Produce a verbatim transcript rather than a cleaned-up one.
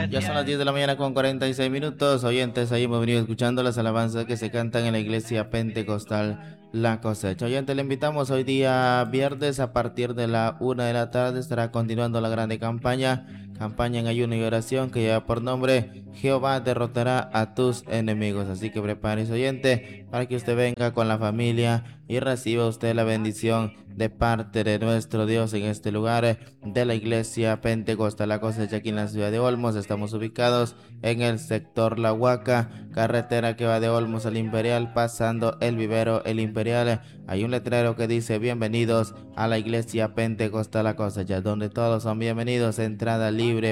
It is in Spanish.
Ya son las diez de la mañana con cuarenta y seis minutos. Oyentes, ahí hemos venido escuchando las alabanzas que se cantan en la iglesia pentecostal La Cosecha. Oyentes, le invitamos hoy día viernes a partir de la una de la tarde. Estará continuando la grande campaña, campaña en ayuno y oración que lleva por nombre Jehová derrotará a tus enemigos. Así que prepárese, oyente, para que usted venga con la familia y reciba usted la bendición de parte de nuestro Dios en este lugar de la iglesia pentecostal La Cosecha aquí en la ciudad de Olmos. Estamos ubicados en el sector La Huaca, carretera que va de Olmos al Imperial, pasando el vivero El Imperial. Hay un letrero que dice bienvenidos a la iglesia pentecostal La Cosecha, donde todos son bienvenidos, entrada libre